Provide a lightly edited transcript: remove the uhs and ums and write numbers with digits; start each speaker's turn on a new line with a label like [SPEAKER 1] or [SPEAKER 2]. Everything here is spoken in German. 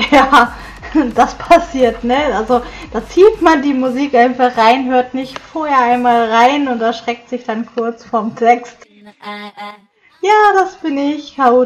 [SPEAKER 1] Ja, das passiert, ne? Also da zieht man die Musik einfach rein, hört nicht vorher einmal rein und erschreckt sich dann kurz vom Text. Ja, das bin ich, chaotisch.